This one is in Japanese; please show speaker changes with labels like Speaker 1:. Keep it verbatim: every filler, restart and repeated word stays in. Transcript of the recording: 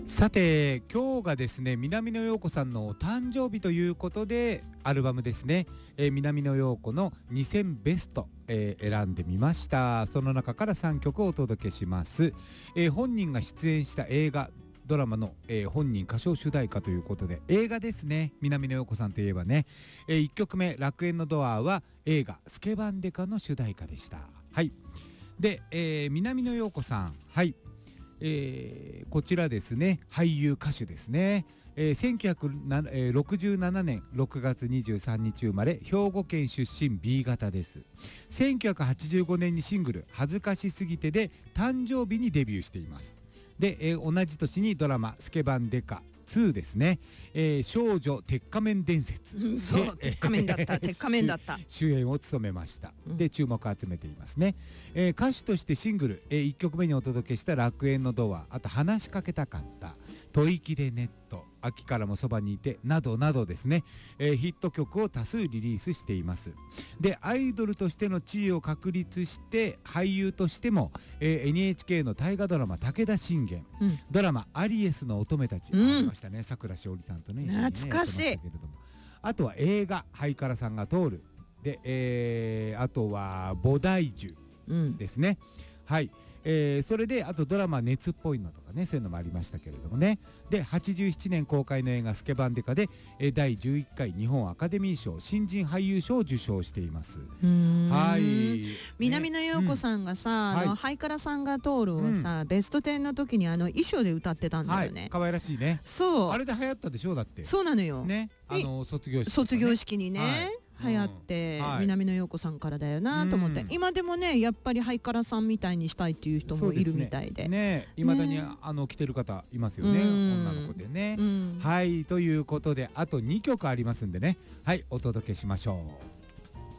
Speaker 1: さて今日がですね、南野陽子さんのお誕生日ということで、アルバムですね、えー、南野陽子のにせんベスト、えー、選んでみました。その中からさんきょくをお届けします。えー、本人が出演した映画ドラマの、えー、本人歌唱主題歌ということで、映画ですね。南野陽子さんといえばね、えー、いっきょくめ楽園のドアは映画スケバンデカの主題歌でした。はい。で、えー、南野陽子さん、はい、えー、こちらですね、俳優歌手ですね。えー、せんきゅうひゃくろくじゅうななねんろくがつにじゅうさんにち生まれ、兵庫県出身 ビー 型です。せんきゅうひゃくはちじゅうごねんにシングル恥ずかしすぎてで誕生日にデビューしています。で、えー、同じ年にドラマスケバンデカにですね、えー、少女鉄仮面伝説、
Speaker 2: うん、そう鉄仮面だった鉄仮面だった
Speaker 1: 主演を務めました。
Speaker 2: うん、
Speaker 1: で注目を集めていますね。えー、歌手としてシングル、えー、いっきょくめにお届けした楽園のドア、あと話しかけたかった、吐息でネット、秋からもそばにいてなどなどですね、えー、ヒット曲を多数リリースしています。でアイドルとしての地位を確立して俳優としても、えー、エヌエイチケー の大河ドラマ武田信玄、うん、ドラマアリエスの乙女たち、うん、ありましたね、桜しおりさんとね、
Speaker 2: 懐かしい、
Speaker 1: ね、あとは映画ハイカラさんが通るで、えー、あとは菩提樹ですね、うん、はい、えー、それであとドラマ熱っぽいのとかね、そういうのもありましたけれどもね。ではちじゅうななねん公開の映画スケバンデカで、えー、だいじゅういっかい日本アカデミー賞新人俳優賞を受賞しています。はい、ね、
Speaker 2: 南野陽子さんがさ、うん、あの、はい、ハイカラさんが通るをさ、うん、ベストテンの時にあの衣装で歌ってたんだよね。
Speaker 1: はい、可愛らしいね。
Speaker 2: そう、
Speaker 1: あれで流行ったでしょ。だって
Speaker 2: そうなのよ
Speaker 1: ね、あの卒業式、ね、
Speaker 2: 卒業式にね、はい流行って、うんはい、南野陽子さんからだよなと思って、うん、今でもねやっぱりハイカラさんみたいにしたいっていう人もいるみたいで
Speaker 1: ね、いまだにあの着てる方いますよね、うん、女の子でね、うん、はいということであとにきょくありますんでね、はいお届けしましょう。